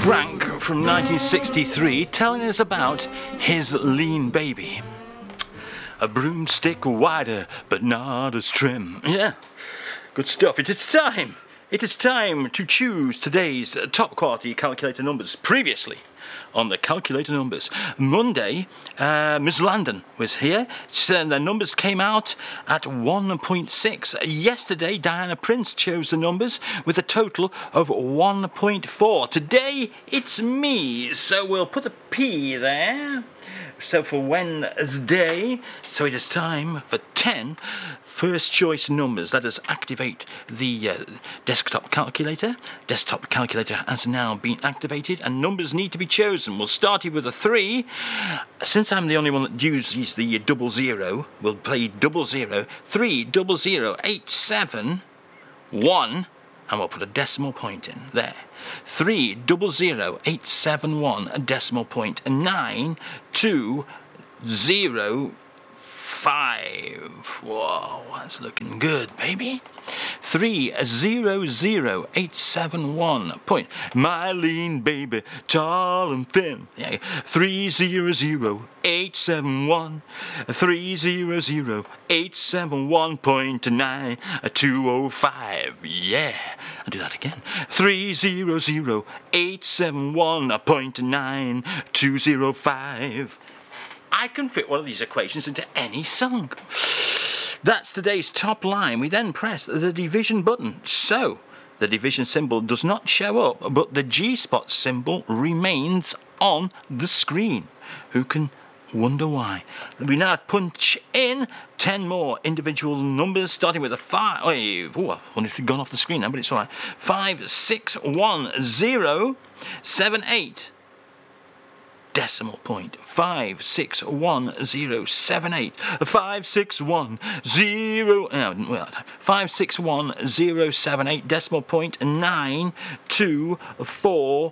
Frank from 1963 telling us about his lean baby. A broomstick wider, but not as trim. Yeah, good stuff. It is time. It is time to choose today's top quality calculator numbers. Previously on the calculator numbers, Monday, Ms. Landon was here. The numbers came out at 1.6. Yesterday, Diana Prince chose the numbers with a total of 1.4. Today, it's me, so we'll put a P there. So for Wednesday, so it is time for 10 first choice numbers. Let us activate the desktop calculator. Desktop calculator has now been activated and numbers need to be chosen. We'll start with a 3. Since I'm the only one that uses the 00, we'll play 00. 3 0 0 8 7 1. And we'll put a decimal point in there. 3 0 0 8 7 1, a decimal point. 9 2 0 5. Whoa, that's looking good, baby. 3 0 0 8 7 1 point. My lean baby, tall and thin. Yeah. 3 0 0 8 7 1. 3 0 0 8 7 1.9 205. Yeah, I'll do that again. 3 0 0 8 7 1.9 205. I can fit one of these equations into any song. That's today's top line. We then press the division button. So, the division symbol does not show up, but the G-spot symbol remains on the screen. Who can wonder why? We now punch in 10 more individual numbers, starting with a 5. Oh, I wonder if it's gone off the screen now, but it's all right. 5 6 1 0 7 8. Decimal point. 5 6 1 0 7 8. 5 6 1 0. 5 6 1 0 7 8. Decimal point. 9 2 4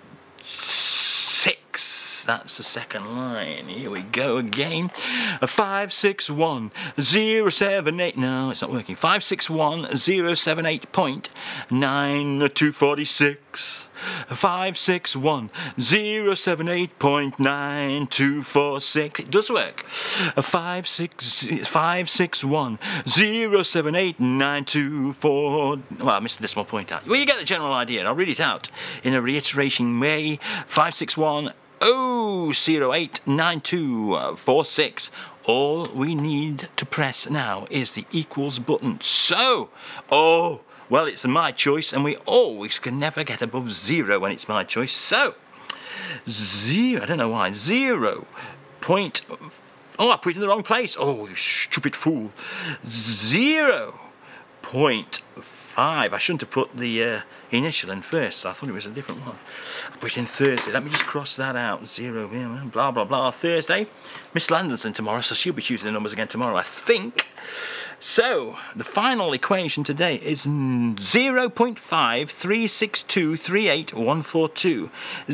6. That's the second line. Here we go again. 5 6 1 0 7 8. No, it's not working. 5 6 1 0 7 8.9 246. 5 6 1 0 7 8.9 246. It does work. 5 6 1 0 7 8.924. Well, I missed the decimal point out. Well, you get the general idea. I'll read it out in a reiteration way. 5 6 1 0 8 9 2 4 6. All we need to press now is the equals button. So, well, it's my choice, and we always can never get above 0 when it's my choice. So, 0, I don't know why, 0. Point. I put it in the wrong place. Oh, you stupid fool. 0.5. I shouldn't have put the initial in first. I thought it was a different one. I put it in Thursday. Let me just cross that out. 0, blah, blah, blah. Thursday. Miss Landon's in tomorrow, so she'll be choosing the numbers again tomorrow, I think. So, the final equation today is 0.536238.142.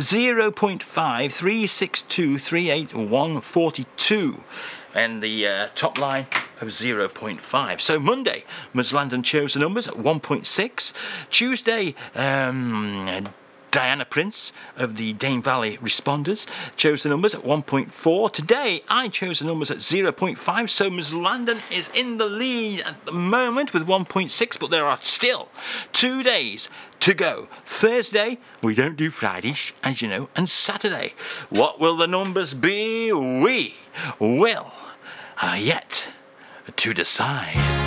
0.536238.142. And the top line of 0.5. So Monday, Ms. Landon chose the numbers at 1.6. Tuesday, Diana Prince of the Dane Valley Responders chose the numbers at 1.4. Today, I chose the numbers at 0.5, so Ms. Landon is in the lead at the moment with 1.6, but there are still 2 days to go. Thursday, we don't do Fridays, as you know, and Saturday. What will the numbers be? We will yet to decide.